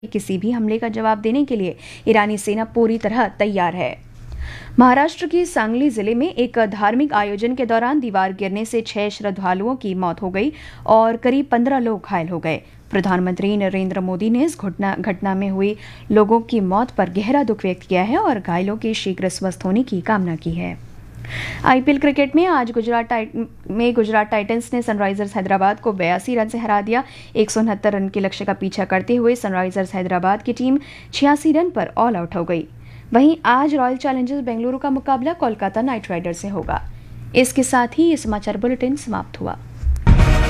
किसी भी हमले का जवाब देने के लिए ईरानी सेना पूरी तरह तैयार है। महाराष्ट्र के सांगली जिले में एक धार्मिक आयोजन के दौरान दीवार गिरने से 6 श्रद्धालुओं की मौत हो गई और करीब 15 लोग घायल हो गए। प्रधानमंत्री नरेंद्र मोदी ने इस घटना में हुई लोगों की मौत पर गहरा दुख व्यक्त किया है और घायलों के शीघ्र स्वस्थ होने की कामना की है। आईपीएल क्रिकेट में आज गुजरात टाइटंस ने सनराइजर्स हैदराबाद को 82 रन से हरा दिया। 169 रन के लक्ष्य का पीछा करते हुए सनराइजर्स हैदराबाद की टीम 86 रन पर ऑल आउट हो गई। वहीं आज रॉयल चैलेंजर्स बेंगलुरु का मुकाबला कोलकाता नाइट राइडर्स से होगा। इसके साथ ही ये समाचार बुलेटिन समाप्त हुआ।